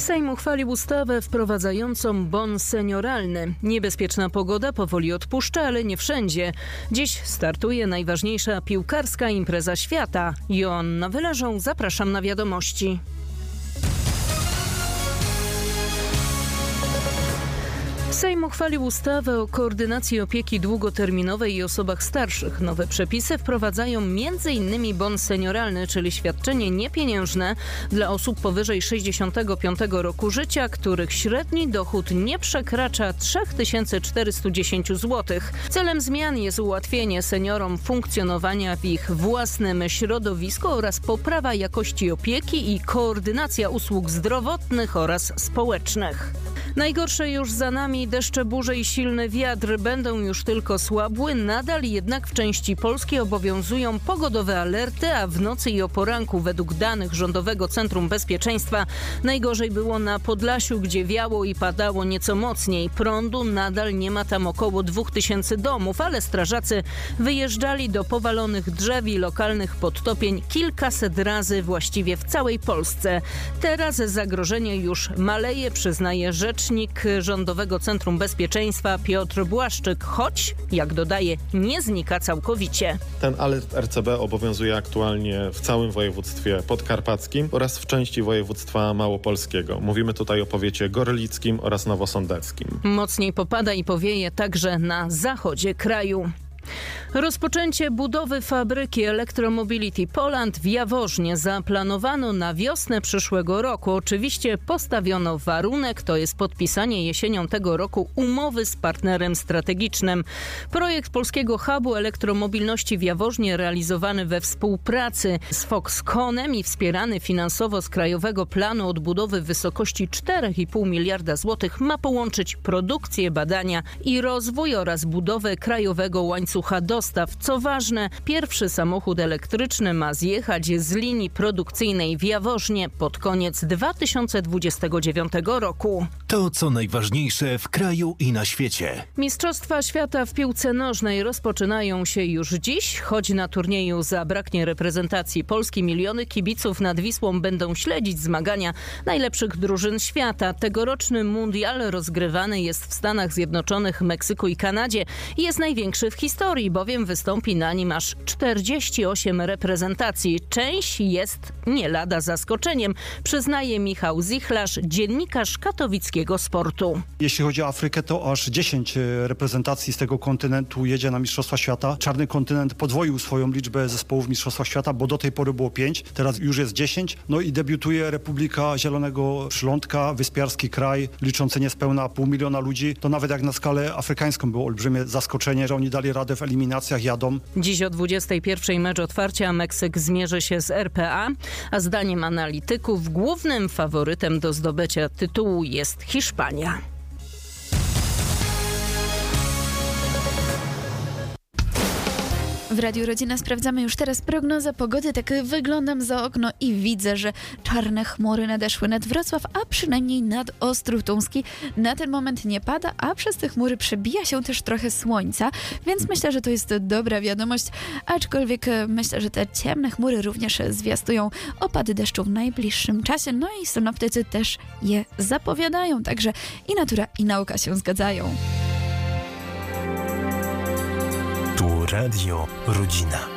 Sejm uchwalił ustawę wprowadzającą bon senioralny. Niebezpieczna pogoda powoli odpuszcza, ale nie wszędzie. Dziś startuje najważniejsza piłkarska impreza świata. Joanna Wyleżą, zapraszam na wiadomości. Sejm uchwalił ustawę o koordynacji opieki długoterminowej i osobach starszych. Nowe przepisy wprowadzają m.in. bon senioralny, czyli świadczenie niepieniężne dla osób powyżej 65 roku życia, których średni dochód nie przekracza 3410 zł. Celem zmian jest ułatwienie seniorom funkcjonowania w ich własnym środowisku oraz poprawa jakości opieki i koordynacja usług zdrowotnych oraz społecznych. Najgorsze już za nami, deszcze, burze i silny wiatr będą już tylko słabły, nadal jednak w części Polski obowiązują pogodowe alerty, a w nocy i o poranku według danych Rządowego Centrum Bezpieczeństwa najgorzej było na Podlasiu, gdzie wiało i padało nieco mocniej. Prądu nadal nie ma tam około 2000 domów, ale strażacy wyjeżdżali do powalonych drzew i lokalnych podtopień kilkaset razy właściwie w całej Polsce. Teraz zagrożenie już maleje, przyznaje rzecznik Rządowego Centrum Bezpieczeństwa Piotr Błaszczyk, choć, jak dodaje, nie znika całkowicie. Ten alert RCB obowiązuje aktualnie w całym województwie podkarpackim oraz w części województwa małopolskiego. Mówimy tutaj o powiecie gorlickim oraz nowosądeckim. Mocniej popada i powieje także na zachodzie kraju. Rozpoczęcie budowy fabryki Electromobility Poland w Jaworznie zaplanowano na wiosnę przyszłego roku. Oczywiście postawiono warunek, to jest podpisanie jesienią tego roku umowy z partnerem strategicznym. Projekt polskiego hubu elektromobilności w Jaworznie realizowany we współpracy z Foxconnem i wspierany finansowo z Krajowego Planu Odbudowy w wysokości 4,5 miliarda złotych ma połączyć produkcję, badania i rozwój oraz budowę krajowego łańcucha dostaw. Co ważne, pierwszy samochód elektryczny ma zjechać z linii produkcyjnej w Jaworznie pod koniec 2029 roku. To, co najważniejsze w kraju i na świecie. Mistrzostwa świata w piłce nożnej rozpoczynają się już dziś. Choć na turnieju zabraknie reprezentacji Polski, miliony kibiców nad Wisłą będą śledzić zmagania najlepszych drużyn świata. Tegoroczny mundial rozgrywany jest w Stanach Zjednoczonych, Meksyku i Kanadzie i jest największy w historii, bowiem wystąpi na nim aż 48 reprezentacji. Część jest nie lada zaskoczeniem, przyznaje Michał Zichlarz, dziennikarz katowickiego Sportu. Jeśli chodzi o Afrykę, to aż 10 reprezentacji z tego kontynentu jedzie na Mistrzostwa Świata. Czarny kontynent podwoił swoją liczbę zespołów Mistrzostwa Świata, bo do tej pory było 5, teraz już jest 10. No i debiutuje Republika Zielonego Przylądka, wyspiarski kraj, liczący niespełna 500 000 ludzi. To nawet jak na skalę afrykańską było olbrzymie zaskoczenie, że oni dali radę w eliminacjach, jadą. Dziś o 21:00 mecz otwarcia. Meksyk zmierzy się z RPA, a zdaniem analityków głównym faworytem do zdobycia tytułu jest Hiszpania. W Radiu Rodzina sprawdzamy już teraz prognozę pogody. Tak wyglądam za okno i widzę, że czarne chmury nadeszły nad Wrocław, a przynajmniej nad Ostrów Tumski. Na ten moment nie pada, a przez te chmury przebija się też trochę słońca, więc myślę, że to jest dobra wiadomość, aczkolwiek myślę, że te ciemne chmury również zwiastują opady deszczu w najbliższym czasie, no i synoptycy też je zapowiadają, także i natura, i nauka się zgadzają. Tu Radio Rodzina.